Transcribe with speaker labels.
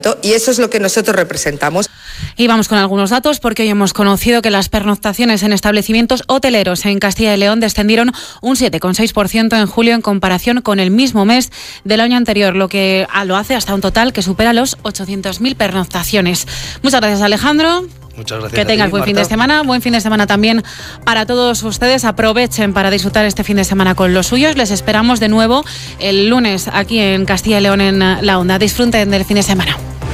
Speaker 1: Y eso es lo que nosotros representamos.
Speaker 2: Y vamos con algunos datos, porque hoy hemos conocido que las pernoctaciones en establecimientos hoteleros en Castilla y León descendieron un 7,6% en julio en comparación con el mismo mes del año anterior, lo que lo hace hasta un total que supera los 800.000 pernoctaciones. Muchas gracias, Alejandro.
Speaker 3: Muchas gracias.
Speaker 2: Que tengas buen fin de semana. Buen fin de semana también para todos ustedes. Aprovechen para disfrutar este fin de semana con los suyos. Les esperamos de nuevo el lunes aquí en Castilla y León en La Onda. Disfruten del fin de semana.